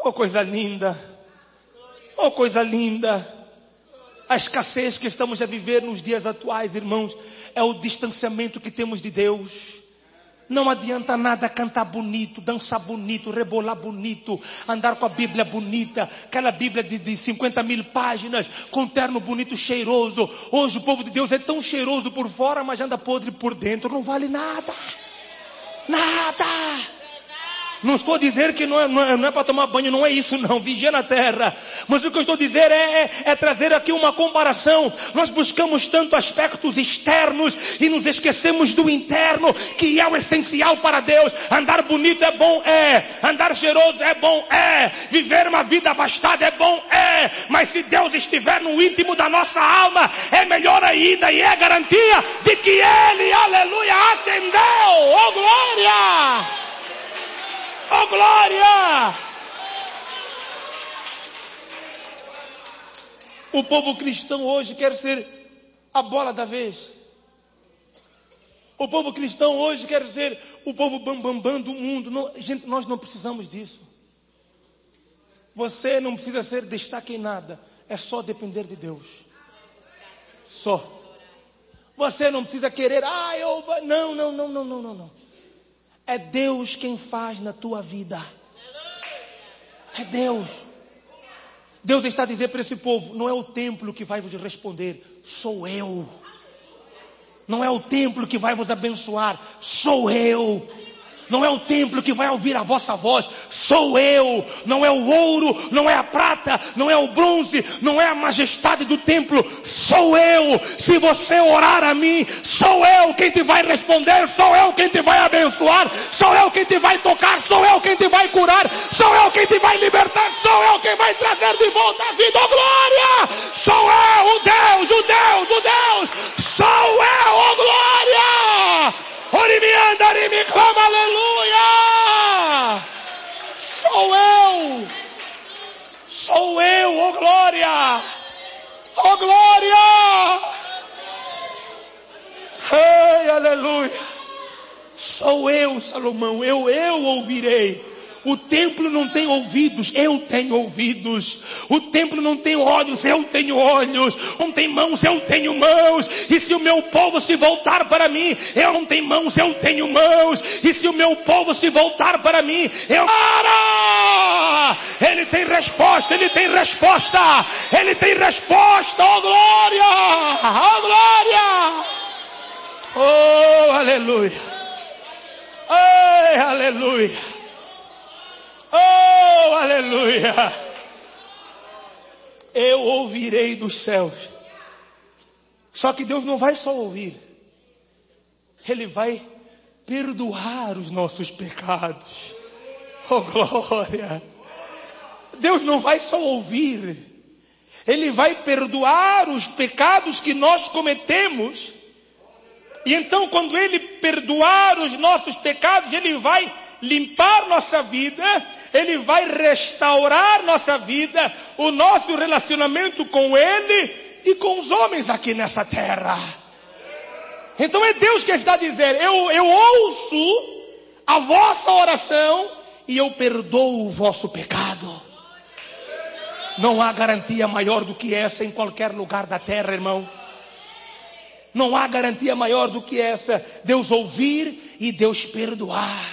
Oh, coisa linda. Oh, coisa linda. A escassez que estamos a viver nos dias atuais, irmãos, é o distanciamento que temos de Deus. Não adianta nada cantar bonito, dançar bonito, rebolar bonito, andar com a Bíblia bonita, aquela Bíblia de 50.000 páginas, com um terno bonito, cheiroso. Hoje o povo de Deus é tão cheiroso por fora, mas anda podre por dentro. Não vale nada. Nada. Não estou a dizer que não é para tomar banho, não é isso não, vigia na terra. Mas o que eu estou a dizer é trazer aqui uma comparação. Nós buscamos tanto aspectos externos e nos esquecemos do interno, que é o essencial para Deus. Andar bonito é bom, andar cheiroso é bom, viver uma vida abastada é bom, mas se Deus estiver no íntimo da nossa alma, é melhor ainda, e é garantia de que Ele, aleluia, atendeu. Oh glória! Oh glória! O povo cristão hoje quer ser a bola da vez. O povo cristão hoje quer ser o povo bambambam do mundo. Não, gente, nós não precisamos disso. Você não precisa ser destaque em nada. É só depender de Deus. Só. Você não precisa querer, não. É Deus quem faz na tua vida. É Deus. Deus está a dizer para esse povo, não é o templo que vai vos responder, sou eu. Não é o templo que vai vos abençoar, sou eu. Não é o templo que vai ouvir a vossa voz, sou eu. Não é o ouro, não é a prata, não é o bronze, não é a majestade do templo, sou eu. Se você orar a mim, sou eu quem te vai responder, sou eu quem te vai abençoar, sou eu quem te vai tocar, sou eu quem te vai curar, sou eu quem te vai libertar, sou eu quem vai trazer de volta a vida. Oh glória! Sou eu, o Deus, sou eu, oh glória! Orimi anda, orimi clama, aleluia! Sou eu, oh glória! Oh glória! Ei, aleluia! Sou eu, Salomão, eu ouvirei. O templo não tem ouvidos, eu tenho ouvidos. O templo não tem olhos, eu tenho olhos. Não tem mãos, eu tenho mãos. E se o meu povo se voltar para mim, eu não tenho mãos, eu tenho mãos. E se o meu povo se voltar para mim, eu... Ele tem resposta, ele tem resposta. Ele tem resposta, oh glória! Oh glória! Oh aleluia! Oh aleluia! Oh, aleluia! Eu ouvirei dos céus. Só que Deus não vai só ouvir. Ele vai perdoar os nossos pecados. Oh, glória! Deus não vai só ouvir. Ele vai perdoar os pecados que nós cometemos. E então, quando Ele perdoar os nossos pecados, Ele vai limpar nossa vida, Ele vai restaurar nossa vida, o nosso relacionamento com Ele e com os homens aqui nessa terra. Então é Deus que está a dizer, eu ouço a vossa oração e eu perdoo o vosso pecado. Não há garantia maior do que essa em qualquer lugar da terra, irmão. Não há garantia maior do que essa, Deus ouvir e Deus perdoar.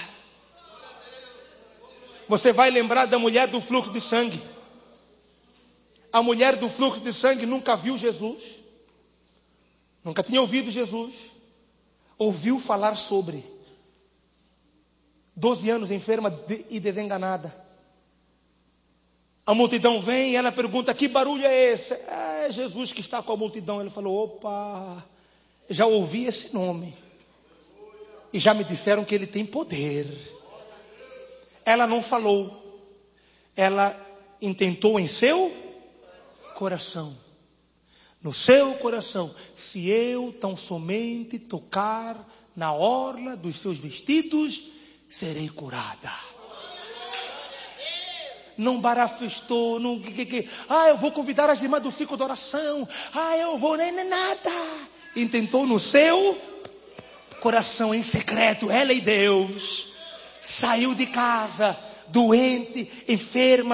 Você vai lembrar da mulher do fluxo de sangue. A mulher do fluxo de sangue nunca viu Jesus. Nunca tinha ouvido Jesus. Ouviu falar sobre. 12 anos enferma e desenganada. A multidão vem e ela pergunta, que barulho é esse? É Jesus que está com a multidão. Ele falou, opa, já ouvi esse nome. E já me disseram que ele tem poder. Ela não falou, ela intentou em seu coração. No seu coração, se eu tão somente tocar na orla dos seus vestidos, serei curada. Não barafestou, não... eu vou convidar as irmãs do ciclo de oração. Eu vou... nada. Intentou no seu coração, em secreto, ela e Deus. Saiu de casa, doente, enferma.